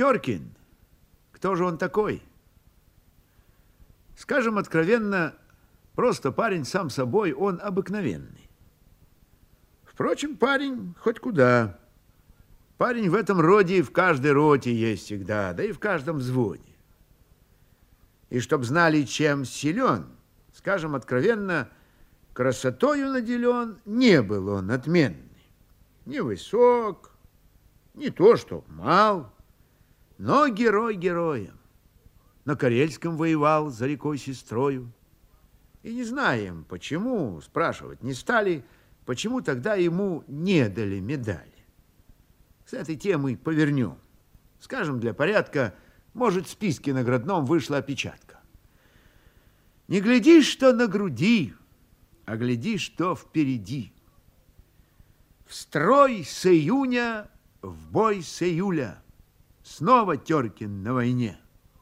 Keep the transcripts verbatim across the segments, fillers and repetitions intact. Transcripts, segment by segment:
Теркин. Кто же он такой? Скажем откровенно, просто парень сам собой, он обыкновенный. Впрочем, парень хоть куда. Парень в этом роде в каждой роте есть всегда, да и в каждом взводе. И чтоб знали, чем силен, скажем откровенно, красотою наделен не был он отменный. Не высок, не то что мал, но герой героем. На Карельском воевал за рекой сестрою. И не знаем, почему, спрашивать не стали, почему тогда ему не дали медали. С этой темой повернем. Скажем для порядка, может, в списке наградном вышла опечатка. Не гляди, что на груди, а гляди, что впереди. В строй с июня, в бой с июля. Снова Теркин на войне.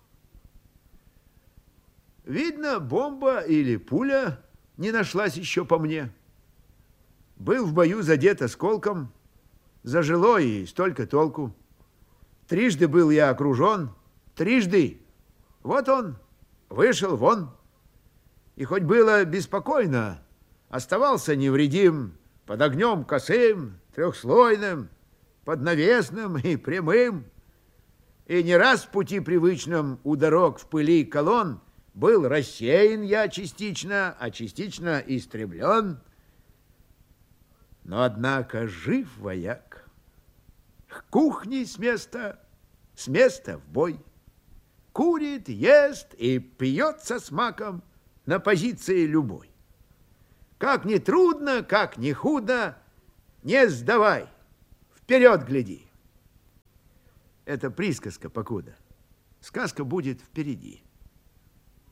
Видно, бомба или пуля не нашлась еще по мне. Был в бою задет осколком, зажило и столько толку. Трижды был я окружен, трижды. Вот он, вышел вон. И хоть было беспокойно, оставался невредим под огнем косым, трехслойным, под навесным и прямым. И не раз в пути привычном у дорог в пыли колонн был рассеян я частично, а частично истреблен. Но, однако, жив вояк. К кухне с места, с места в бой. Курит, ест и пьет со смаком на позиции любой. Как ни трудно, как ни худо, не сдавай, вперед гляди. Это присказка покуда. Сказка будет впереди.